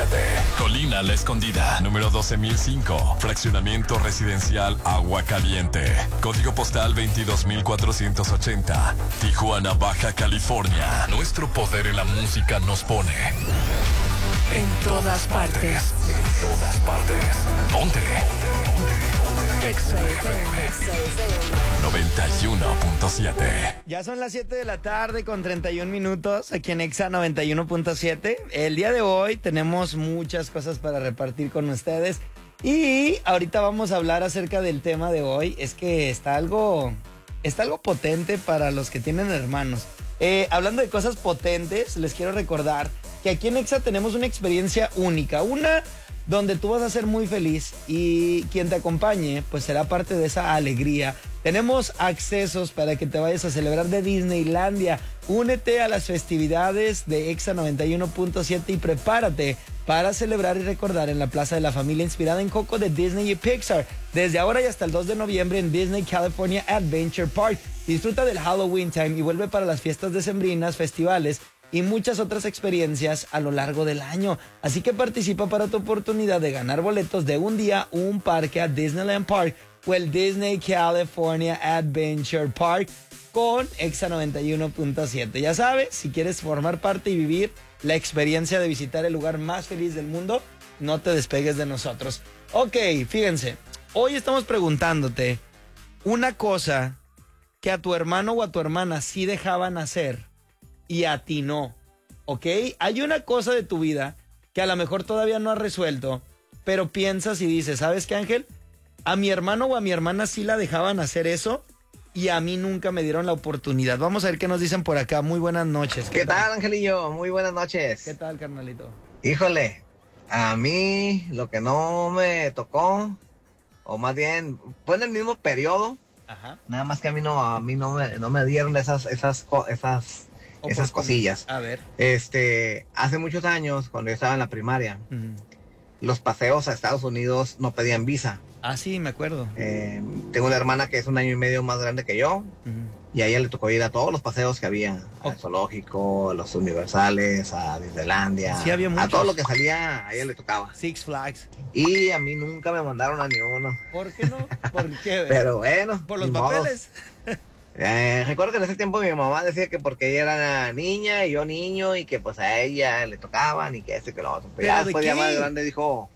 Colina La Escondida, número 12005. Fraccionamiento residencial Agua Caliente. Código postal 22480. Tijuana, Baja California. Nuestro poder en la música nos pone En todas partes. En todas partes. Ponte. Exa FM. 91.7. Ya son las 7 de la tarde con 31 minutos aquí en Exa 91.7. El día de hoy tenemos muchas cosas para repartir con ustedes y ahorita vamos a hablar acerca del tema de hoy. Es que está algo potente para los que tienen hermanos. Hablando de cosas potentes, les quiero recordar que aquí en Exa tenemos una experiencia única, una donde tú vas a ser muy feliz y quien te acompañe pues será parte de esa alegría. Tenemos accesos para que te vayas a celebrar de Disneylandia. Únete a las festividades de Exa 91.7 y prepárate para celebrar y recordar en la Plaza de la Familia inspirada en Coco de Disney y Pixar. Desde ahora y hasta el 2 de noviembre en Disney California Adventure Park. Disfruta del Halloween Time y vuelve para las fiestas decembrinas, festivales y muchas otras experiencias a lo largo del año. Así que participa para tu oportunidad de ganar boletos de un día, un parque a Disneyland Park o el Disney California Adventure Park con Exa 91.7. Ya sabes, si quieres formar parte y vivir la experiencia de visitar el lugar más feliz del mundo, no te despegues de nosotros. Ok, fíjense, hoy estamos preguntándote una cosa que a tu hermano o a tu hermana sí dejaban hacer y a ti no, ¿ok? Hay una cosa de tu vida que a lo mejor todavía no has resuelto, pero piensas y dices, ¿sabes qué, Ángel? A mi hermano o a mi hermana sí la dejaban hacer eso y a mí nunca me dieron la oportunidad. Vamos a ver qué nos dicen por acá. Muy buenas noches. ¿Qué tal, Angelillo? Muy buenas noches. ¿Qué tal, carnalito? Híjole, a mí lo que no me tocó, o más bien, fue en el mismo periodo. Ajá. Nada más que a mí no me dieron esas cosillas. A ver. Hace muchos años, cuando yo estaba en la primaria, los paseos a Estados Unidos no pedían visa. Ah, sí, me acuerdo. Tengo una hermana que es 1 año y medio más grande que yo, y a ella le tocó ir a todos los paseos que había, al zoológico, a los universales, a Disneylandia, Sí, había muchos. a todo lo que salía, a ella le tocaba. Six Flags. Y a mí nunca me mandaron a ni uno. ¿Por qué no? ¿Por qué? Pero bueno. ¿Por los ni modo. papeles? Recuerdo que en ese tiempo mi mamá decía que porque ella era niña y yo niño y que pues a ella le tocaban y que esto y que lo otro. Pero ya ¿Pero después de ya qué? más grande dijo,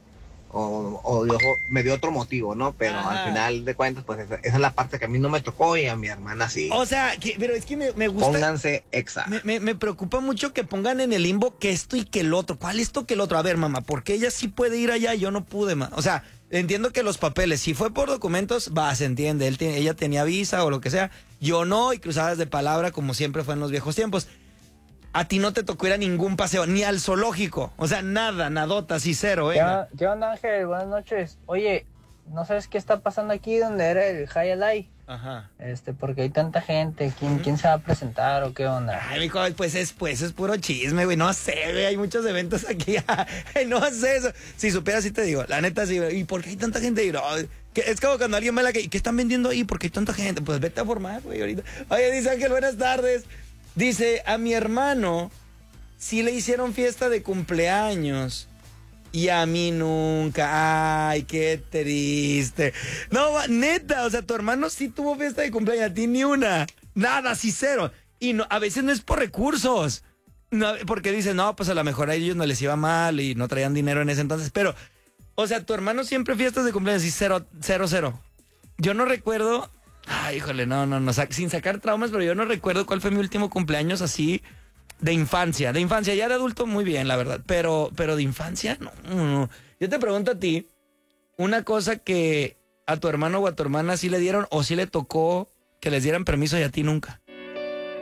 me dio otro motivo, ¿no? Pero Ajá. al final de cuentas, pues esa es la parte que a mí no me tocó y a mi hermana sí. O sea, pero es que me gusta. Pónganse Exa. Me preocupa mucho que pongan en el limbo que esto y que el otro. ¿Cuál esto que el otro? A ver, mamá, ¿por qué ella sí puede ir allá y yo no pude, ma? O sea, entiendo que los papeles, si fue por documentos, se entiende. Ella tenía visa o lo que sea. Yo no, y cruzadas de palabra como siempre fue en los viejos tiempos. A ti no te tocó ir a ningún paseo, ni al zoológico. O sea, nada, nadota, así cero, ¿Qué onda, Ángel? Buenas noches. Oye, ¿no sabes qué está pasando aquí donde era el High Alive? Ajá. Porque hay tanta gente. ¿Quién se va a presentar o qué onda? Ay, mijo, pues es puro chisme, güey. No sé, güey. Hay muchos eventos aquí. No sé eso. Si supieras, sí te digo. La neta, sí. ¿Y por qué hay tanta gente ahí? No, es como cuando alguien me la que... ¿Qué están vendiendo ahí? ¿Por qué hay tanta gente? Pues vete a formar, güey, ahorita. Oye, dice Ángel, buenas tardes. Dice, a mi hermano sí le hicieron fiesta de cumpleaños y a mí nunca. Ay, qué triste. No, neta, o sea, tu hermano sí tuvo fiesta de cumpleaños, a ti ni una. Nada, sí cero. Y no, a veces no es por recursos. No, porque dicen, no, pues a lo mejor a ellos no les iba mal y no traían dinero en ese entonces. Pero, o sea, tu hermano siempre fiestas de cumpleaños y cero. Yo no recuerdo... Ay, híjole, no, sin sacar traumas, pero yo no recuerdo cuál fue mi último cumpleaños así de infancia. De infancia, ya de adulto muy bien, la verdad, pero de infancia, no. Yo te pregunto a ti, una cosa que a tu hermano o a tu hermana sí le dieron o sí le tocó que les dieran permiso y a ti nunca.